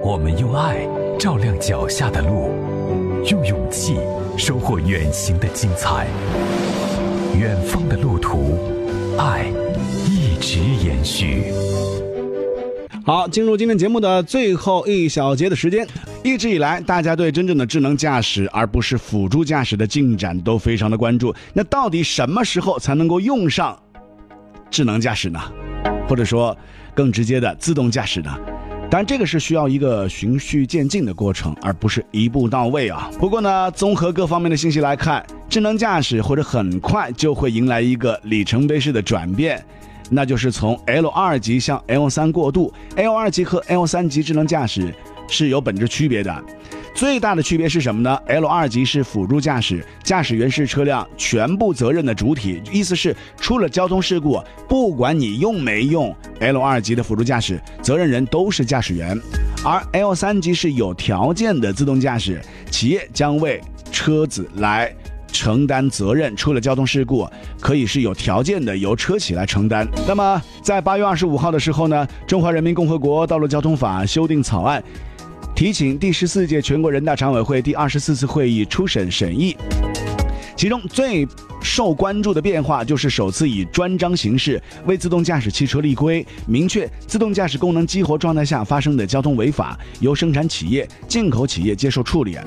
我们用爱照亮脚下的路，用勇气收获远行的精彩。远方的路途，爱一直延续。 好，进入今天节目的最后一小节的时间。一直以来，大家对真正的智能驾驶而不是辅助驾驶的进展都非常的关注。那到底什么时候才能够用上智能驾驶呢？或者说更直接的自动驾驶呢？当然这个是需要一个循序渐进的过程，而不是一步到位啊。不过呢，综合各方面的信息来看，智能驾驶或者很快就会迎来一个里程碑式的转变，那就是从 L2 级向 L3 过渡。 L2 级和 L3 级智能驾驶是有本质区别的。最大的区别是什么呢？ L2 级是辅助驾驶，驾驶员是车辆全部责任的主体，意思是出了交通事故，不管你用没用 L2 级的辅助驾驶，责任人都是驾驶员。而 L3 级是有条件的自动驾驶，企业将为车子来承担责任，出了交通事故可以是有条件的由车企来承担。那么在8月25号的时候呢，中华人民共和国道路交通法修订草案提请第14届全国人大常委会第24次会议初审审议。其中最受关注的变化就是首次以专章形式为自动驾驶汽车立规，明确自动驾驶功能激活状态下发生的交通违法由生产企业、进口企业接受处理。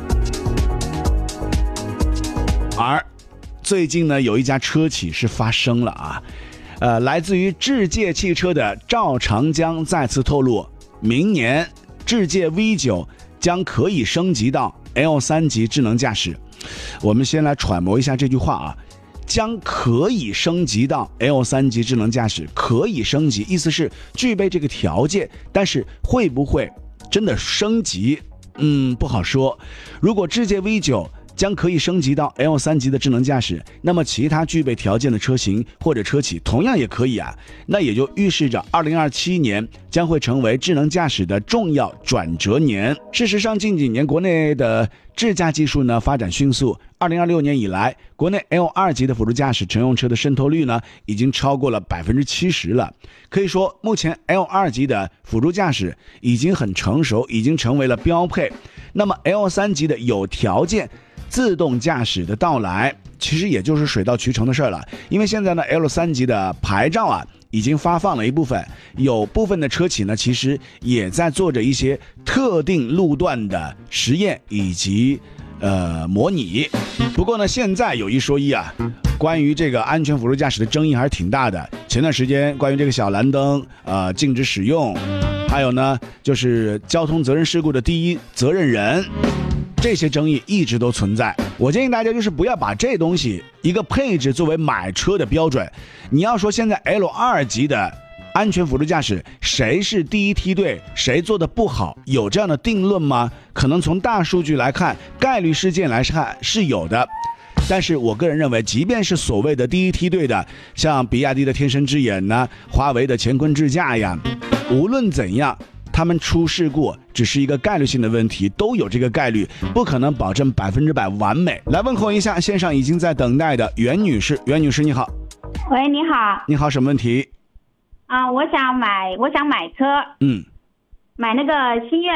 而最近呢，有一家车企是发声了啊，来自于智界汽车的赵长江再次透露，明年智界 V9 将可以升级到 L3 级智能驾驶。我们先来揣摩一下这句话啊，将可以升级到 L3 级智能驾驶，可以升级，意思是具备这个条件，但是会不会真的升级？不好说。如果智界 V9将可以升级到 L3 级的智能驾驶，那么其他具备条件的车型或者车企同样也可以啊。那也就预示着2027年将会成为智能驾驶的重要转折年。事实上，近几年国内的智驾技术呢发展迅速，2026年以来，国内 L2 级的辅助驾驶乘用车的渗透率呢已经超过了70%了。可以说，目前 L2 级的辅助驾驶已经很成熟，已经成为了标配。那么 L3 级的有条件自动驾驶的到来，其实也就是水到渠成的事了。因为现在呢 L3 级的牌照啊已经发放了一部分，有部分的车企呢其实也在做着一些特定路段的实验以及模拟。不过呢，现在有一说一啊，关于这个安全辅助驾驶的争议还是挺大的。前段时间关于这个小蓝灯禁止使用，还有呢就是交通责任事故的第一责任人，这些争议一直都存在。我建议大家就是不要把这东西一个配置作为买车的标准。你要说现在 L2 级的安全辅助驾驶谁是第一梯队，谁做的不好，有这样的定论吗？可能从大数据来看，概率事件来看是有的。但是我个人认为，即便是所谓的第一梯队的，像比亚迪的天神之眼呢，华为的乾坤智驾呀，无论怎样他们出事故只是一个概率性的问题，都有这个概率，不可能保证100%完美。来问候一下线上已经在等待的袁女士。袁女士你好。 喂，你好。 你好，什么问题？ 我想买车。买那个新悦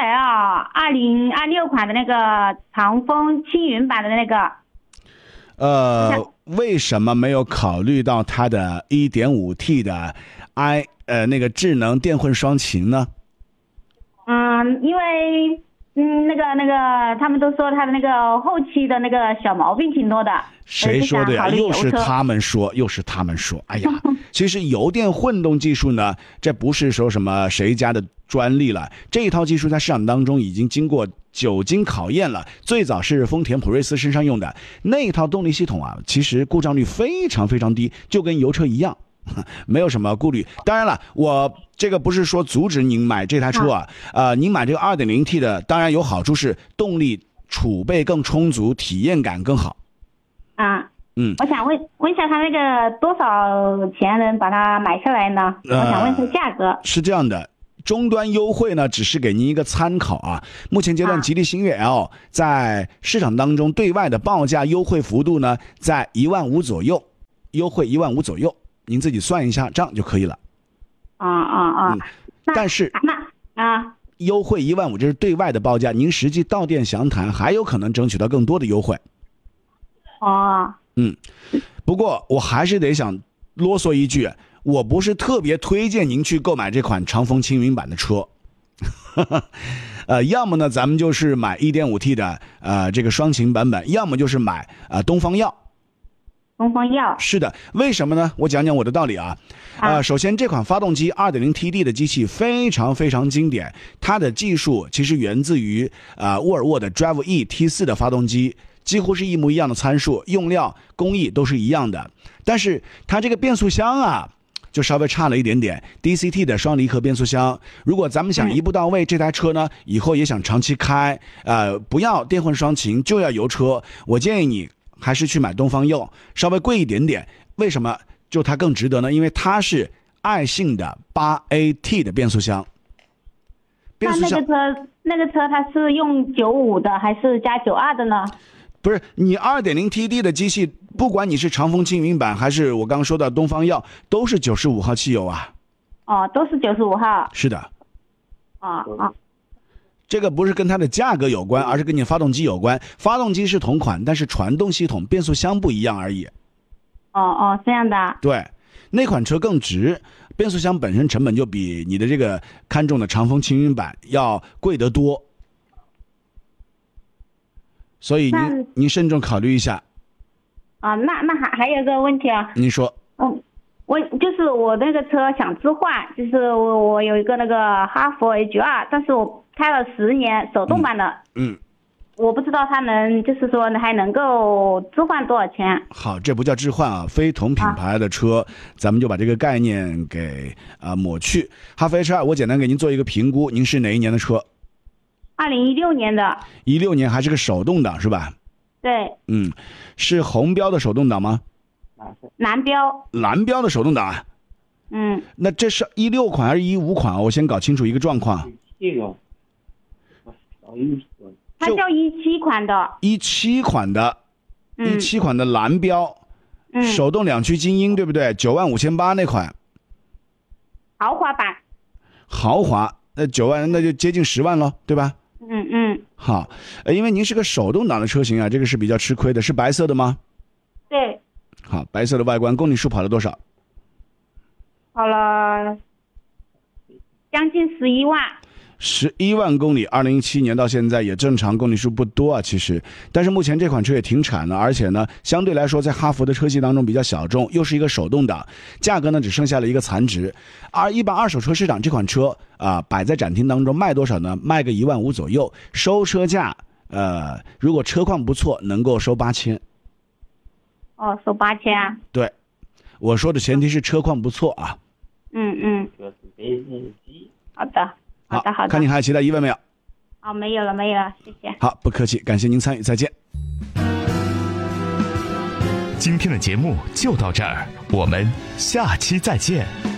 L 2026款的那个长风轻云版的那个。 为什么没有考虑到它的 1.5T 的那个智能电混双擎呢？ 因为那个他们都说他的那个后期的那个小毛病挺多的。 谁说的呀？又是他们说。哎呀，其实油电混动技术呢，这不是说什么谁家的专利了，这一套技术在市场当中已经经过久经考验了。最早是丰田普锐斯身上用的那一套动力系统啊，其实故障率非常非常低，就跟油车一样，没有什么顾虑。当然了，我这个不是说阻止您买这台车您买这个 2.0T 的当然有好处，是动力储备更充足，体验感更好。我想问一下，他那个多少钱能把它买下来呢？我想问一下价格。是这样的，终端优惠呢只是给您一个参考啊。目前阶段吉利星越 L 在市场当中对外的报价优惠幅度呢在15000左右，优惠15000左右，您自己算一下账就可以了。但是优惠15000，这是对外的报价，您实际到店详谈，还有可能争取到更多的优惠。 哦。 不过我还是得想啰嗦一句，我不是特别推荐您去购买这款长风轻云版的车。要么呢咱们就是买 1.5T 的这个双擎版本，要么就是买东方耀。 东方耀是的，为什么呢？我讲讲我的道理啊。首先这款发动机 2.0TD 的机器非常非常经典，它的技术其实源自于沃尔沃的 Drive E T4 的发动机，几乎是一模一样的参数，用料工艺都是一样的，但是它这个变速箱啊就稍微差了一点点， DCT 的双离合变速箱。如果咱们想一步到位，这台车呢以后也想长期开，不要电混双擎就要油车，我建议你还是去买东方佑，稍微贵一点点。为什么就它更值得呢？因为它是爱信的 8AT 的变速箱。 那那个车它是用95的还是加92的呢？ 不是，你 2.0TD 的机器，不管你是长风轻云版还是我刚刚说的东方耀，都是95号汽油啊。 哦，都是95号。 是的。 哦。 这个不是跟它的价格有关，而是跟你发动机有关。发动机是同款，但是传动系统、变速箱不一样而已。 这样的。 对，那款车更值，变速箱本身成本就比你的这个看中的长风轻云版要贵得多。所以您慎重考虑一下。 那还有个问题啊。 您说。 我就是我那个车想置换，就是我有一个那个哈弗 H2，但是我开了10年手动挡的。我不知道它能就是说还能够置换多少钱。好， 这不叫置换啊，非同品牌的车，咱们就把这个概念给抹去。哈弗 H2 我简单给您做一个评估，您是哪一年的车 ？2016年的。 16年还是个手动挡是吧？ 对。 是红标的手动挡吗？ 蓝标。蓝标的手动挡啊。那这是16款还是15款？我先搞清楚一个状况。 它叫17款的。 17款的，17款的蓝标，手动2驱精英对不对？95800那款。 豪华版。 豪华，那9万那就接近10万了，对吧？好，因为您是个手动挡的车型啊，这个是比较吃亏的。是白色的吗？ 对。 好，白色的外观，公里数跑了多少？ 跑了将近11万。 11万公里，2017年到现在也正常，公里数不多啊，其实。但是目前这款车也停产了，而且呢，相对来说在哈弗的车系当中比较小众，又是一个手动挡，价格呢只剩下了一个残值。而一般二手车市场这款车摆在展厅当中卖多少呢？卖个15000左右，收车价如果车况不错，能够收8000。 收8000啊？ 对，我说的前提是车况不错啊。好的。好，看你还有其他疑问没有？ 没有了，谢谢。 好，不客气，感谢您参与，再见。 今天的节目就到这儿，我们下期再见。